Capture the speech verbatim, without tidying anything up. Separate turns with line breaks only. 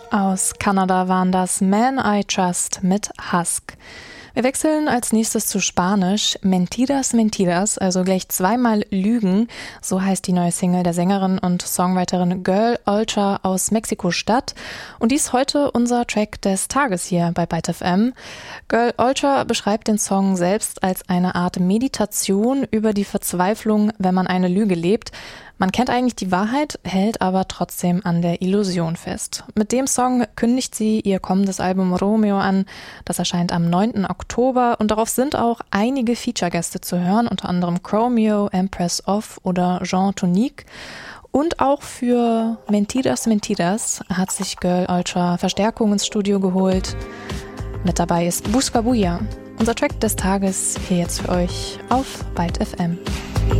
Aus Kanada waren das Man I Trust mit Husk. Wir wechseln als nächstes zu Spanisch. Mentiras, Mentiras, also gleich zweimal Lügen. So heißt die neue Single der Sängerin und Songwriterin Girl Ultra aus Mexiko-Stadt. Und dies heute unser Track des Tages hier bei Byte F M. Girl Ultra beschreibt den Song selbst als eine Art Meditation über die Verzweiflung, wenn man eine Lüge lebt. Man kennt eigentlich die Wahrheit, hält aber trotzdem an der Illusion fest. Mit dem Song kündigt sie ihr kommendes Album Romeo an. Das erscheint am neunten Oktober und darauf sind auch einige Feature-Gäste zu hören, unter anderem Chromeo, Empress Off oder Jean Tonique. Und auch für Mentiras, Mentiras hat sich Girl Ultra Verstärkung ins Studio geholt. Mit dabei ist Buscabulla. Unser Track des Tages hier jetzt für euch auf Byte F M.